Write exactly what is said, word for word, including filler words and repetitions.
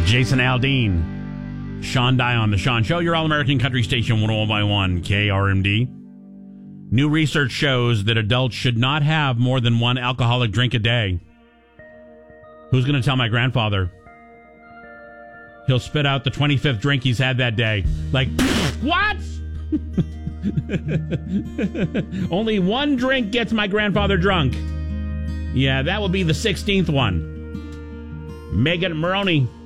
Jason Aldean, Sean Dion, The Sean Show, your all-American country station, one oh one point one K R M D. New research shows that adults should not have more than one alcoholic drink a day. Who's going to tell my grandfather? He'll spit out the twenty-fifth drink he's had that day. Like, what? Only one drink gets my grandfather drunk. Yeah, that would be the sixteenth one. Megan Maroney.